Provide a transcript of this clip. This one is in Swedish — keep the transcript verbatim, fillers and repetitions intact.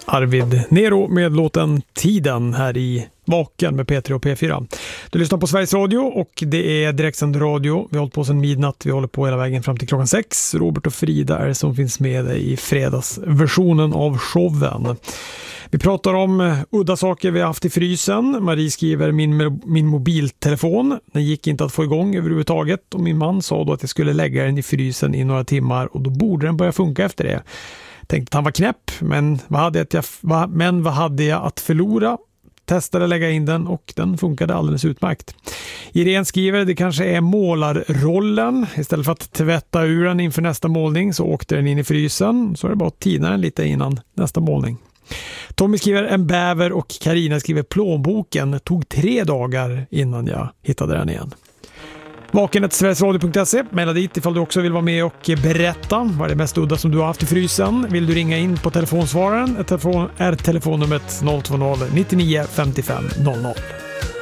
Arvid Nero med låten Tiden här i Vaken med P tre och P fyra. Du lyssnar på Sveriges Radio och det är direktsänd radio. Vi har hållit på sedan midnatt, vi håller på hela vägen fram till klockan sex. Robert och Frida är det som finns med i fredagsversionen av showen. Vi pratar om udda saker vi har haft i frysen. Marie skriver min, min mobiltelefon. Den gick inte att få igång överhuvudtaget och min man sa då att jag skulle lägga den i frysen i några timmar och då borde den börja funka efter det. Tänkte att han var knäpp, men vad hade jag, vad, men vad hade jag att förlora? Testade lägga in den och den funkade alldeles utmärkt. Irene skriver det kanske är målarrollen. Istället för att tvätta ur den inför nästa målning så åkte den in i frysen. Så är det bara att tina den lite innan nästa målning. Tommy skriver en bäver och Karina skriver plånboken. Tog tre dagar innan jag hittade den igen. Vaken ett sverigesradio punkt se. Maila dit ifall du också vill vara med och berätta vad det mest udda som du har haft i frysen. Vill du ringa in på telefonsvararen? Telefon är telefonnumret noll två noll nio nio fem fem noll noll.